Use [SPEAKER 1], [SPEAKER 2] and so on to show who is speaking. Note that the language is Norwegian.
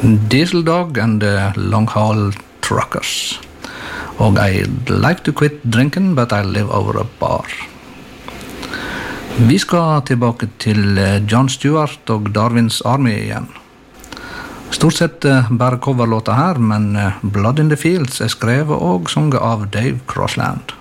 [SPEAKER 1] Diesel Dog and the Long Haul Truckers. Og I'd like to quit drinking, but I live over a bar. Vi skal tilbake til Jon Stewart og Darwin's Army igjen. Stort sett bare coverlåter her, men Blood in the Fields skrevet og sunget av Dave Crossland.